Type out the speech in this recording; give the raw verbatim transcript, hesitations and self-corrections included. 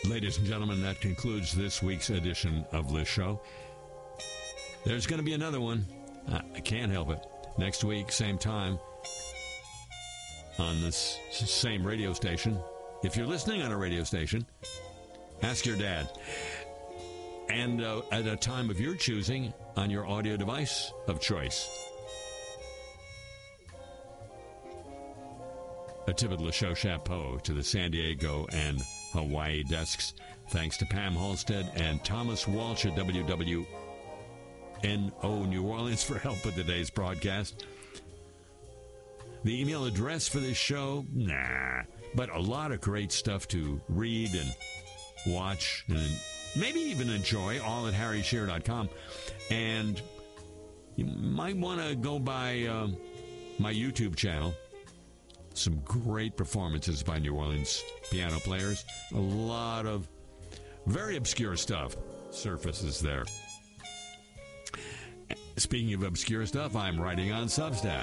Ladies and gentlemen, that concludes this week's edition of the show. There's going to be another one. I can't help it. Next week, same time, on this same radio station. If you're listening on a radio station, ask your dad. And uh, at a time of your choosing on your audio device of choice. A tip of LeShow Chapeau to the San Diego and Hawaii desks. Thanks to Pam Halstead and Thomas Walsh at W W N O New Orleans for help with today's broadcast. The email address for this show, nah, but a lot of great stuff to read and watch and maybe even enjoy, all at harry shearer dot com. And you might want to go by um, my YouTube channel. Some great performances by New Orleans piano players. A lot of very obscure stuff surfaces there. Speaking of obscure stuff, I'm writing on Substack.